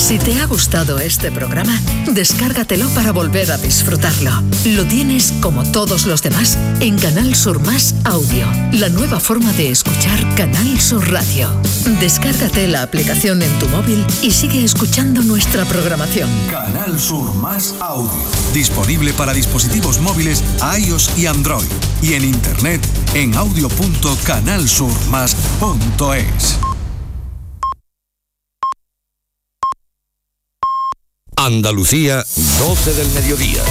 Si te ha gustado este programa, descárgatelo para volver a disfrutarlo. Lo tienes, como todos los demás, en Canal Sur Más Audio, la nueva forma de escuchar Canal Sur Radio. Descárgate la aplicación en tu móvil y sigue escuchando nuestra programación. Canal Sur Más Audio, disponible para dispositivos móviles iOS y Android, y en internet en audio.canalsurmas.es. Andalucía, 12 del mediodía.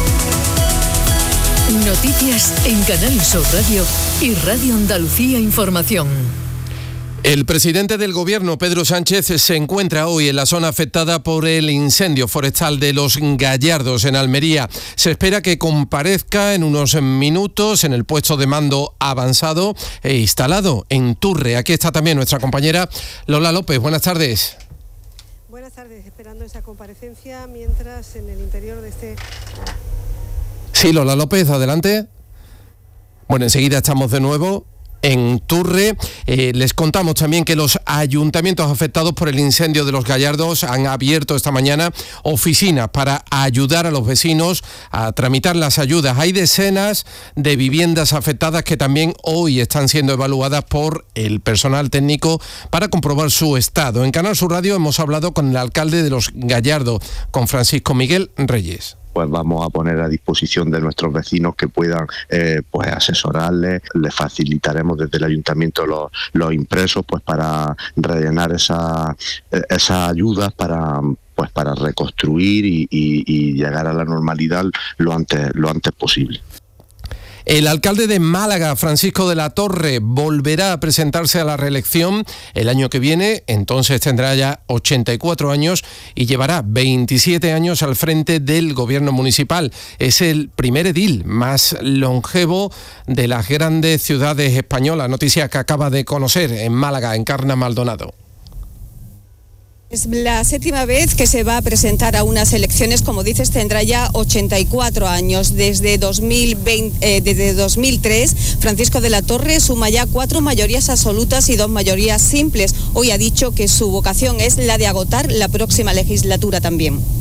Noticias en Canal Sur Radio y Radio Andalucía Información. El presidente del Gobierno, Pedro Sánchez, se encuentra hoy en la zona afectada por el incendio forestal de Los Gallardos, en Almería. Se espera que comparezca en unos minutos en el puesto de mando avanzado e instalado en Turre. Aquí está también nuestra compañera Lola López. Buenas tardes. Buenas tardes, esperando esa comparecencia mientras en el interior de este... Sí, Lola López, adelante. Bueno, enseguida estamos de nuevo en Turre. Les contamos también que los ayuntamientos afectados por el incendio de Los Gallardos han abierto esta mañana oficinas para ayudar a los vecinos a tramitar las ayudas. Hay decenas de viviendas afectadas que también hoy están siendo evaluadas por el personal técnico para comprobar su estado. En Canal Sur Radio hemos hablado con el alcalde de Los Gallardos, con Francisco Miguel Reyes. Pues vamos a poner a disposición de nuestros vecinos que puedan pues asesorarles, les facilitaremos desde el ayuntamiento los impresos pues para rellenar esas ayudas para reconstruir y llegar a la normalidad lo antes posible. El alcalde de Málaga, Francisco de la Torre, volverá a presentarse a la reelección el año que viene. Entonces tendrá ya 84 años y llevará 27 años al frente del gobierno municipal. Es el primer edil más longevo de las grandes ciudades españolas. Noticia que acaba de conocer en Málaga, Encarna Maldonado. Es la séptima vez que se va a presentar a unas elecciones, como dices, tendrá ya 84 años. Desde 2003, Francisco de la Torre suma ya 4 mayorías absolutas y 2 mayorías simples. Hoy ha dicho que su vocación es la de agotar la próxima legislatura también.